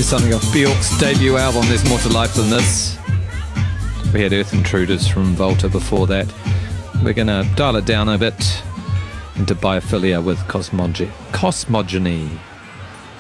Here's something off Bjork's debut album, There's More to Life Than This. We had Earth Intruders from Volta before that. We're going to dial it down a bit into Biophilia with Cosmogony.